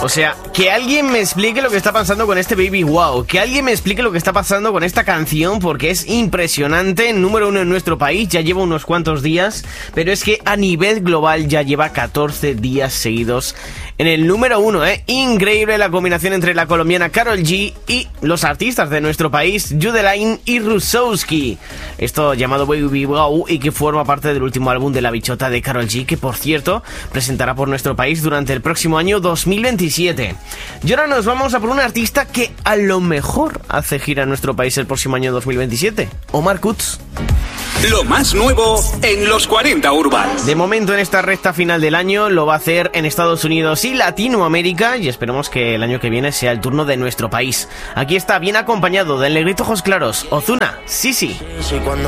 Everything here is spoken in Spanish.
O sea, que alguien me explique lo que está pasando con este Baby Wow. Que alguien me explique lo que está pasando con esta canción, porque es impresionante. Número 1 en nuestro país, ya lleva unos cuantos días, pero es que a nivel global ya lleva 14 días seguidos en el número 1, Increíble la combinación entre la colombiana Karol G y los artistas de nuestro país, Judelaine y Rusowski. Esto llamado Baby Wow y que forma parte del último álbum de La Bichota de Karol G, que por cierto presentará por nuestro país durante el próximo año 2027. Y ahora nos vamos a por un artista que a lo mejor hace gira en nuestro país el próximo año 2027, Omar Coutts. Lo más nuevo en los 40 Urban. De momento en esta recta final del año lo va a hacer en Estados Unidos y Latinoamérica, y esperemos que el año que viene sea el turno de nuestro país. Aquí está, bien acompañado del negrito ojos claros, Ozuna, sí.